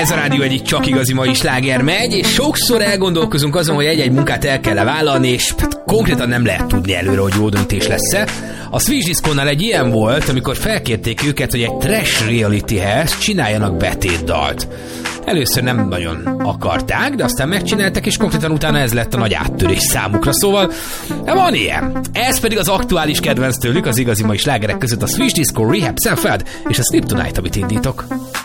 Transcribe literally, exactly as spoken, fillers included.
Ez a rádió egyik csak igazi mai sláger megy, és sokszor elgondolkozunk azon, hogy egy-egy munkát el kell vállalni, és hát konkrétan nem lehet tudni előre, hogy jó döntés lesz-e. A Switch Disco-nál egy ilyen volt, amikor felkérték őket, hogy egy trash realityhez csináljanak betétdalt. Először nem nagyon akarták, de aztán megcsináltak, és konkrétan utána ez lett a nagy áttörés számukra, szóval van ilyen. Ez pedig az aktuális kedvenc tőlük, az igazi mai slágerek között a Switch Disco, Rehab, Sanford és a Sleep Tonight, amit indítok.